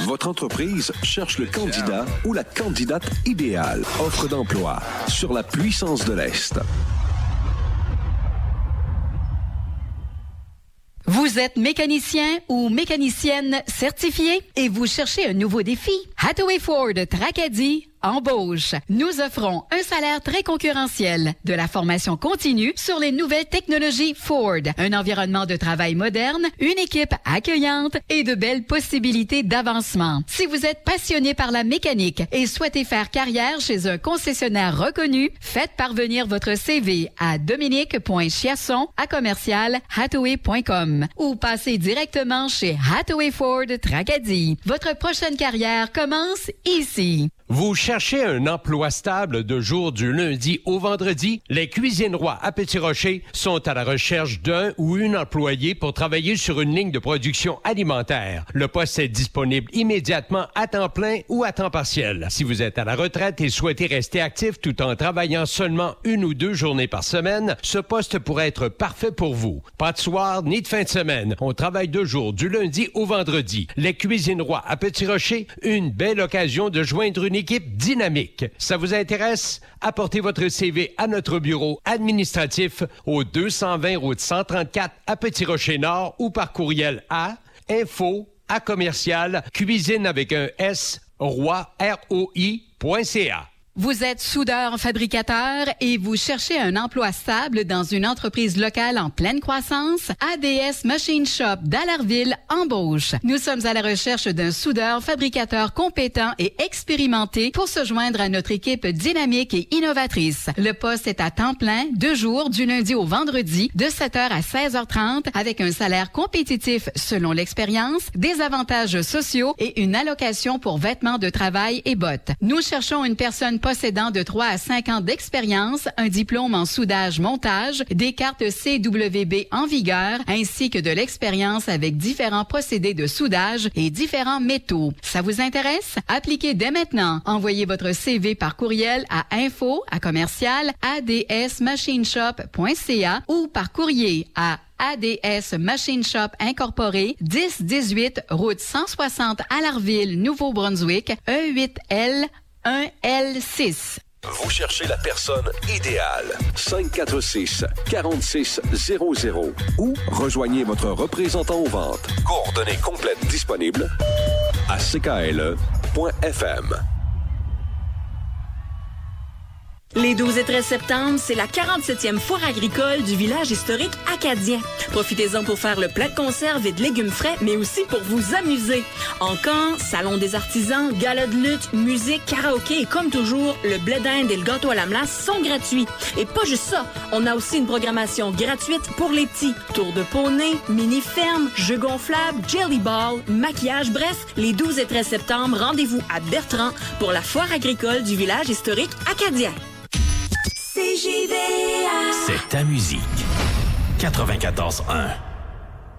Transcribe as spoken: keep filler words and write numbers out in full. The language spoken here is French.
Votre entreprise cherche le candidat ou la candidate idéale. Offre d'emploi sur la puissance de l'Est. Vous êtes mécanicien ou mécanicienne certifié et vous cherchez un nouveau défi? Hathaway Ford Tracadie embauche. Nous offrons un salaire très concurrentiel, de la formation continue sur les nouvelles technologies Ford, un environnement de travail moderne, une équipe accueillante et de belles possibilités d'avancement. Si vous êtes passionné par la mécanique et souhaitez faire carrière chez un concessionnaire reconnu, faites parvenir votre C V à dominique point chiasson à commercial hathaway point com ou passez directement chez Hathaway Ford Tracadie. Votre prochaine carrière commence ici. Vous cherchez un emploi stable de jour du lundi au vendredi? Les Cuisines Roy à Petit-Rocher sont à la recherche d'un ou une employée pour travailler sur une ligne de production alimentaire. Le poste est disponible immédiatement à temps plein ou à temps partiel. Si vous êtes à la retraite et souhaitez rester actif tout en travaillant seulement une ou deux journées par semaine, ce poste pourrait être parfait pour vous. Pas de soir ni de fin de semaine. On travaille deux jours du lundi au vendredi. Les Cuisines Roy à Petit-Rocher, une belle occasion de joindre une équipe dynamique. Ça vous intéresse? Apportez votre C V à notre bureau administratif au deux cent vingt route cent trente-quatre à Petit-Rocher-Nord ou par courriel à info à commercial cuisine avec un S roi R O I point C A. Vous êtes soudeur-fabricateur et vous cherchez un emploi stable dans une entreprise locale en pleine croissance? A D S Machine Shop d'Allerville embauche. Nous sommes à la recherche d'un soudeur-fabricateur compétent et expérimenté pour se joindre à notre équipe dynamique et innovatrice. Le poste est à temps plein, deux jours, du lundi au vendredi, de sept heures à seize heures trente, avec un salaire compétitif selon l'expérience, des avantages sociaux et une allocation pour vêtements de travail et bottes. Nous cherchons une personne possédant de trois à cinq ans d'expérience, un diplôme en soudage-montage, des cartes C W B en vigueur, ainsi que de l'expérience avec différents procédés de soudage et différents métaux. Ça vous intéresse? Appliquez dès maintenant. Envoyez votre C V par courriel à info à commercial adsmachineshop point c a ou par courrier à A D S Machine Shop Incorporé, dix dix-huit route cent soixante Allarville, Nouveau-Brunswick, E huit L un L six. Vous cherchez la personne idéale. cinq quatre six, quatre six zéro zéro ou rejoignez votre représentant aux ventes. Coordonnées complètes disponibles à c k l e point f m. Les douze et treize septembre, c'est la quarante-septième foire agricole du village historique acadien. Profitez-en pour faire le plat de conserve et de légumes frais, mais aussi pour vous amuser. En camp, salon des artisans, gala de lutte, musique, karaoké et comme toujours, le blé d'Inde et le gâteau à la melasse sont gratuits. Et pas juste ça, on a aussi une programmation gratuite pour les petits. Tour de poney, mini-ferme, jeux gonflables, jelly ball, maquillage, bref, les douze et treize septembre, rendez-vous à Bertrand pour la foire agricole du village historique acadien. C J V A. C'est ta musique. quatre-vingt-quatorze un.